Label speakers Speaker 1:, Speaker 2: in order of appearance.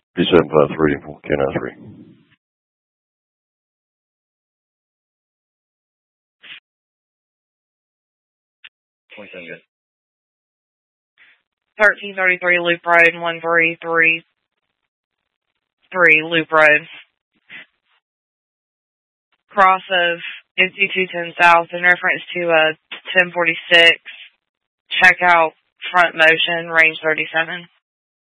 Speaker 1: B753 for K93.
Speaker 2: 1333 Loop Road, 1333 Loop Road. Cross of NC210 South in reference to 1046. Check out front motion, range 37.